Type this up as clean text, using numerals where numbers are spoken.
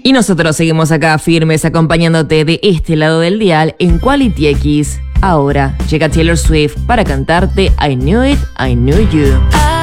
Y nosotros seguimos acá firmes acompañándote de este lado del dial en Quality X. Ahora llega Taylor Swift para cantarte I Knew It, I Knew You.